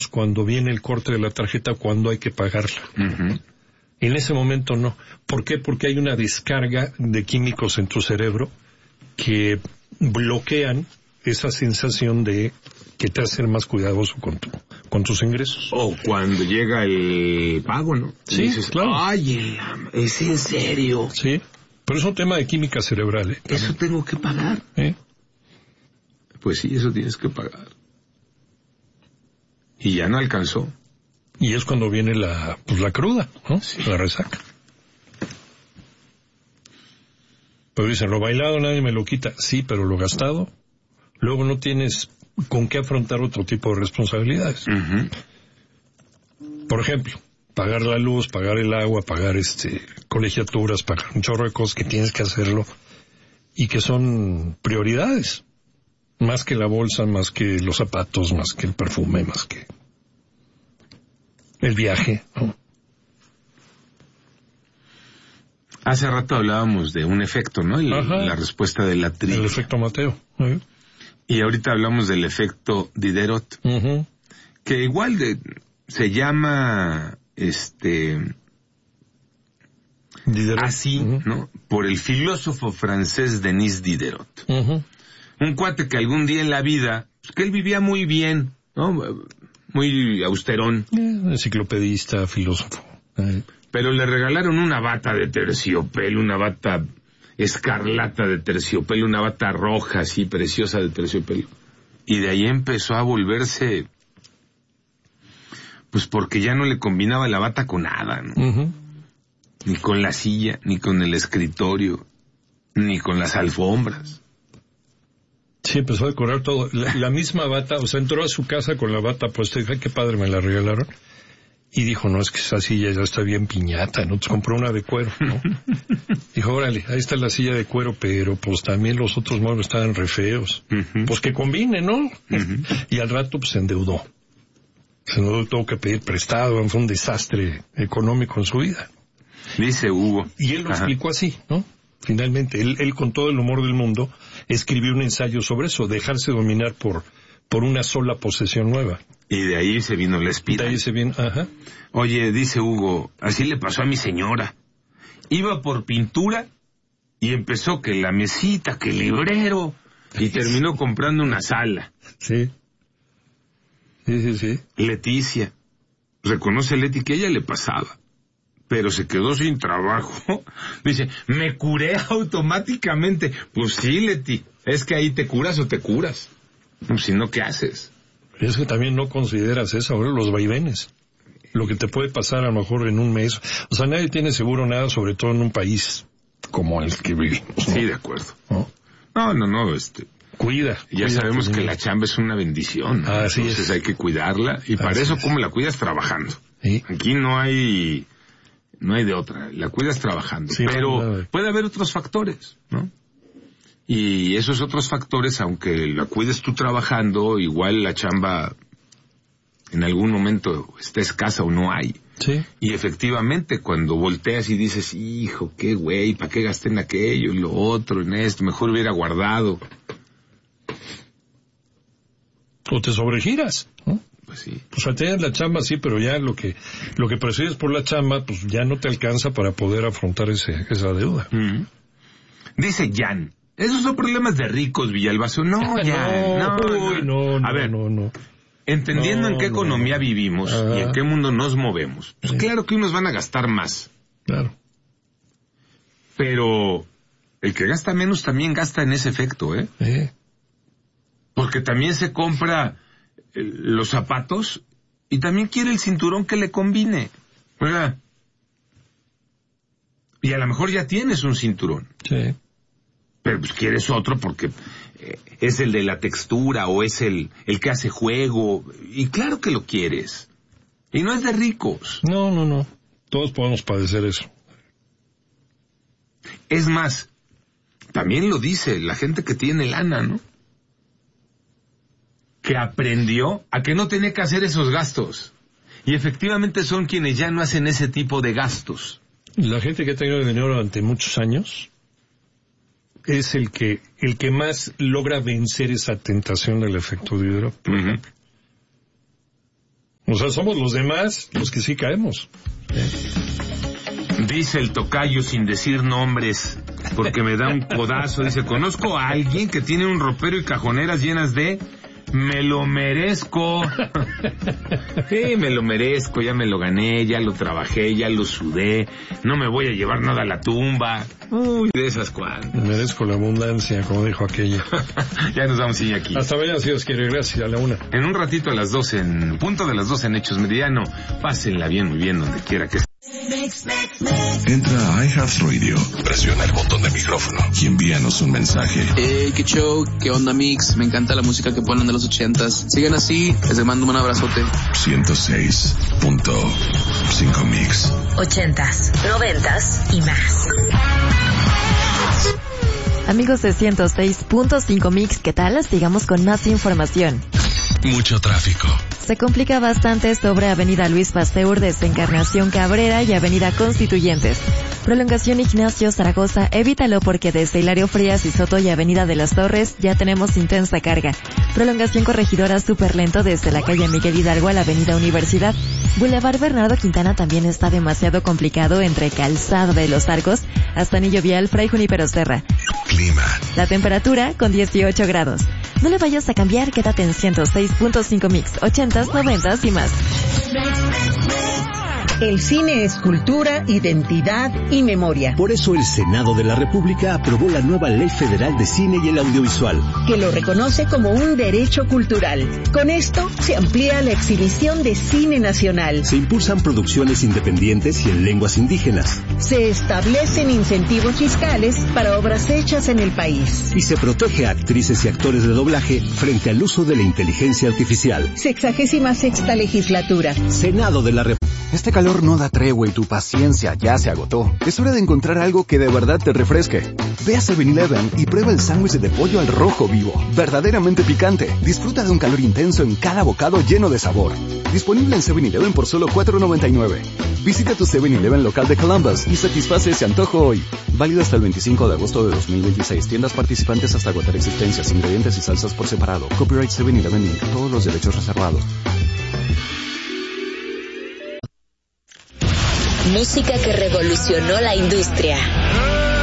cuando viene el corte de la tarjeta, cuando hay que pagarla. En ese momento no. ¿Por qué? Porque hay una descarga de químicos en tu cerebro que bloquean esa sensación de que te hace ser más cuidadoso con tus ingresos. O cuando llega el pago, ¿no? Sí, dices, claro. Ay, ¿es en serio? Sí, pero es un tema de química cerebral, ¿eh? ¿Eso tengo que pagar? Pues sí, eso tienes que pagar. Y ya no alcanzó. Y es cuando viene la cruda, ¿no? Sí. La resaca. Pero dicen, lo bailado nadie me lo quita. Sí, pero lo gastado, luego no tienes con qué afrontar otro tipo de responsabilidades. Por ejemplo, pagar la luz, pagar el agua, pagar colegiaturas, pagar un chorro de cosas que tienes que hacerlo y que son prioridades. Más que la bolsa, más que los zapatos, más que el perfume, más que el viaje, ¿no? Hace rato hablábamos de un efecto, ¿no? La respuesta de la trivia. El efecto Mateo. Y ahorita hablamos del efecto Diderot, que igual se llama Diderot. Así, ¿no? Por el filósofo francés Denis Diderot. Un cuate que algún día en la vida, pues, que él vivía muy bien, ¿no? Muy austerón. Enciclopedista, filósofo. Pero le regalaron una bata de terciopelo, una bata escarlata de terciopelo, una bata roja así, preciosa de terciopelo. Y de ahí empezó a volverse, pues porque ya no le combinaba la bata con nada, ¿no? Ni con la silla, ni con el escritorio, ni con las alfombras. Sí, empezó a decorar todo. La misma bata, o sea, entró a su casa con la bata puesta y dijo, ay, qué padre, me la regalaron. Y dijo, no, es que esa silla ya está bien piñata, ¿no? Entonces compró una de cuero, ¿no? Dijo, órale, ahí está la silla de cuero, pero pues también los otros muebles estaban re feos. Pues que combine, ¿no? Y al rato pues se endeudó. Se endeudó, tuvo que pedir prestado, fue un desastre económico en su vida. Dice Hugo. Y él lo explicó así, ¿no? Finalmente, él con todo el humor del mundo escribió un ensayo sobre eso, dejarse dominar por una sola posesión nueva. Y de ahí se vino la espiral. De ahí se vino, Oye, dice Hugo, así le pasó a mi señora. Iba por pintura y empezó que la mesita, que el librero, y terminó comprando una sala. Sí. Leticia. Reconoce Leti que a ella le pasaba, pero se quedó sin trabajo. Dice, me curé automáticamente. Pues sí, Leti, es que ahí te curas o te curas. Pues si no, ¿qué haces? Es que también no consideras eso, ahora los vaivenes. Lo que te puede pasar a lo mejor en un mes. O sea, nadie tiene seguro nada, sobre todo en un país como el que vivimos, ¿no? Sí, de acuerdo. No. Cuida. Ya sabemos que la chamba es una bendición, ¿no? Así entonces es. hay que cuidarla. Y para eso, ¿cómo la cuidas? Trabajando. ¿Sí? Aquí no hay de otra. La cuidas trabajando. Sí, pero puede haber otros factores, ¿no? Y esos otros factores, aunque la cuides tú trabajando, igual la chamba en algún momento está escasa o no hay. Sí. Y efectivamente, cuando volteas y dices, hijo, qué güey, ¿para qué gasté en aquello, en lo otro, en esto? Mejor hubiera guardado. O te sobregiras, ¿no? Pues sí. O sea, tienes la chamba, sí, pero ya lo que percibes por la chamba, pues ya no te alcanza para poder afrontar esa deuda. Dice Jan, esos son problemas de ricos, Villalbazo. No, Jan, no. A ver, no. Entendiendo en qué economía vivimos y en qué mundo nos movemos, pues claro que unos van a gastar más. Claro. Pero el que gasta menos también gasta en ese efecto, ¿eh? Porque también se compra los zapatos y también quiere el cinturón que le combine, ¿verdad? Y a lo mejor ya tienes un cinturón. Sí. Pero pues quieres otro porque es el de la textura o es el que hace juego. Y claro que lo quieres. Y no es de ricos. No. Todos podemos padecer eso. Es más, también lo dice la gente que tiene lana, ¿no? Que aprendió a que no tenía que hacer esos gastos. Y efectivamente son quienes ya no hacen ese tipo de gastos. La gente que ha tenido dinero durante muchos años es el que más logra vencer esa tentación del efecto Diderot. O sea, somos los demás los que sí caemos. Dice el tocayo sin decir nombres, porque me da un codazo. Dice, conozco a alguien que tiene un ropero y cajoneras llenas de... Me lo merezco. Sí, me lo merezco, ya me lo gané, ya lo trabajé, ya lo sudé. No me voy a llevar nada a la tumba. Uy, de esas cuantas. Merezco la abundancia, como dijo aquella. Ya nos vamos aquí. Hasta mañana, si Dios quiere. Gracias, a la 1. En un ratito a las 12, en punto de las 12 en Hechos Meridiano. Pásenla bien, muy bien, donde quiera que esté. Entra a iHeartRadio, presiona el botón de micrófono y envíanos un mensaje. Qué show, qué onda Mix, me encanta la música que ponen de los 80s. Sigan así, les mando un abrazote. 106.5 Mix. 80s, 90s y más. Amigos de 106.5 Mix, ¿qué tal? Sigamos con más información. Mucho tráfico. Se complica bastante sobre Avenida Luis Pasteur desde Encarnación Cabrera y Avenida Constituyentes. Prolongación Ignacio Zaragoza, evítalo porque desde Hilario Frías y Soto y Avenida de las Torres ya tenemos intensa carga. Prolongación Corregidora súper lento desde la calle Miguel Hidalgo a la Avenida Universidad. Boulevard Bernardo Quintana también está demasiado complicado entre Calzada de los Arcos hasta Anillo Vial Fray Junípero Serra. Clima. La temperatura con 18 grados. No le vayas a cambiar, quédate en 106.5 Mix, 80s, 90s y más. El cine es cultura, identidad y memoria. Por eso el Senado de la República aprobó la nueva Ley Federal de Cine y el Audiovisual, que lo reconoce como un derecho cultural. Con esto se amplía la exhibición de cine nacional. Se impulsan producciones independientes y en lenguas indígenas. Se establecen incentivos fiscales para obras hechas en el país. Y se protege a actrices y actores de doblaje frente al uso de la inteligencia artificial. 66ª legislatura. Senado de la República. Este calor no da tregua y tu paciencia ya se agotó. Es hora de encontrar algo que de verdad te refresque. Ve a 7-Eleven y prueba el sándwich de pollo al rojo vivo. Verdaderamente picante. Disfruta de un calor intenso en cada bocado lleno de sabor. Disponible en 7-Eleven por solo $4.99. Visita tu 7-Eleven local de Columbus y satisface ese antojo hoy. Válido hasta el 25 de agosto de 2026. Tiendas participantes hasta agotar existencias, ingredientes y salsas por separado. Copyright 7-Eleven Inc. Todos los derechos reservados. Música que revolucionó la industria.